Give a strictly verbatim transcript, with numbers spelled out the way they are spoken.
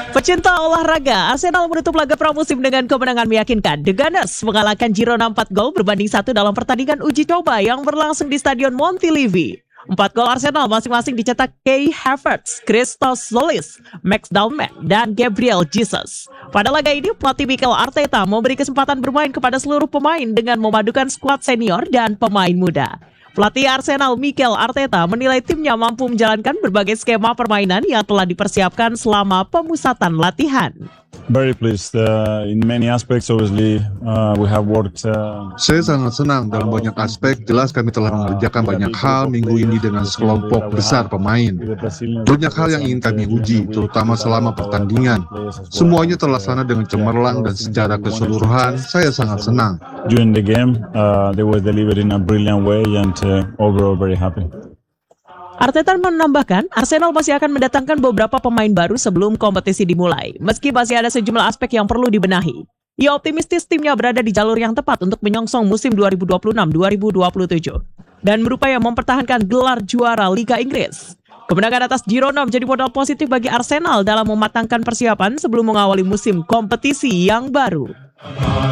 Pecinta olahraga, Arsenal menutup laga pramusim dengan kemenangan meyakinkan. The Gunners mengalahkan Girona empat gol berbanding satu dalam pertandingan uji coba yang berlangsung di Stadion Montilivi. Empat gol Arsenal masing-masing dicetak Kai Havertz, Christos Zolis, Max Dalman, dan Gabriel Jesus. Pada laga ini, pelatih Mikel Arteta memberi kesempatan bermain kepada seluruh pemain dengan memadukan skuad senior dan pemain muda. Pelatih Arsenal Mikel Arteta menilai timnya mampu menjalankan berbagai skema permainan yang telah dipersiapkan selama pemusatan latihan. Very pleased uh, in many aspects. Obviously, uh, we have worked. Uh, Saya sangat senang dalam banyak aspek. Jelas kami telah mengerjakan banyak hal minggu ini dengan sekelompok besar pemain. Banyak hal yang ingin kami uji, terutama selama pertandingan. Semuanya terlaksana dengan cemerlang dan secara keseluruhan saya sangat senang. During the game, uh, they were delivered in a brilliant way, and uh, overall very happy. Arteta menambahkan, Arsenal masih akan mendatangkan beberapa pemain baru sebelum kompetisi dimulai, meski masih ada sejumlah aspek yang perlu dibenahi. Ia optimistis timnya berada di jalur yang tepat untuk menyongsong musim dua ribu dua puluh enam dua ribu dua puluh tujuh dan berupaya mempertahankan gelar juara Liga Inggris. Kemenangan atas Girona menjadi modal positif bagi Arsenal dalam mematangkan persiapan sebelum mengawali musim kompetisi yang baru.